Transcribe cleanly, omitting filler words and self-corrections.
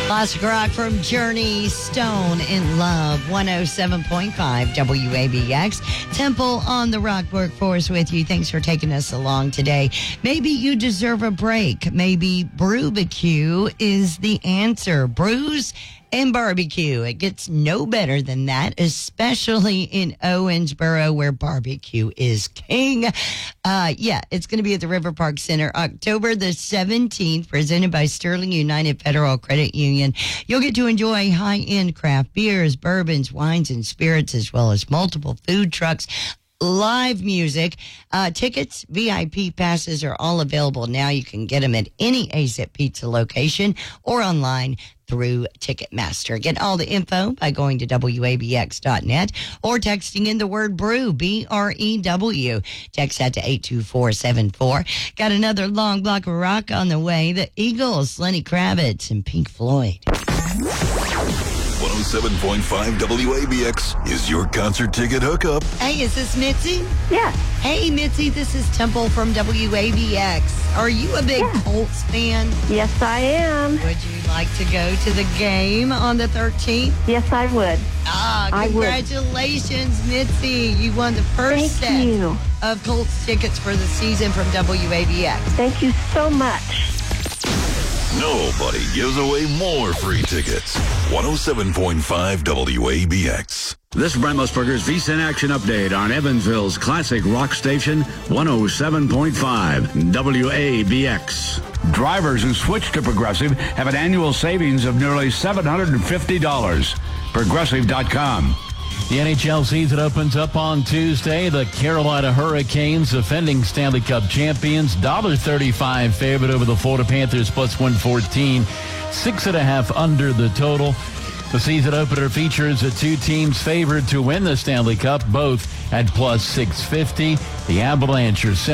Classic rock from Journey, Stone in Love, 107.5 WABX. Temple on the Rock Workforce with you. Thanks for taking us along today. Maybe you deserve a break. Maybe Brewbecue is the answer. Brews and barbecue. It gets no better than that, especially in Owensboro where barbecue is king. It's going to be at the River Park Center October the 17th, presented by Sterling United Federal Credit Union. You'll get to enjoy high-end craft beers, bourbons, wines, and spirits, as well as multiple food trucks. Live music, tickets, VIP passes are all available now. You can get them at any AZIP Pizza location or online through Ticketmaster. Get all the info by going to WABX.net or texting in the word brew, BREW. Text that to 82474. Got another long block of rock on the way. The Eagles, Lenny Kravitz, and Pink Floyd. 107.5 WABX is your concert ticket hookup. Hey, is this Mitzi? Yeah. Hey, Mitzi, this is Temple from WABX. Are you a big Colts fan? Yes, I am. Would you like to go to the game on the 13th? Yes, I would. Congratulations, Mitzi. You won the first Thank you. of Colts tickets for the season from WABX. Thank you so much. Nobody gives away more free tickets. 107.5 WABX. This is Brent Musburger's VSiN Action Update on Evansville's classic rock station, 107.5 WABX. Drivers who switch to Progressive have an annual savings of nearly $750. Progressive.com. The NHL season opens up on Tuesday. The Carolina Hurricanes, defending Stanley Cup champions, $1.35 favorite over the Florida Panthers, plus 114, 6.5 under the total. The season opener features the two teams favored to win the Stanley Cup, both at plus 650. The Avalanche are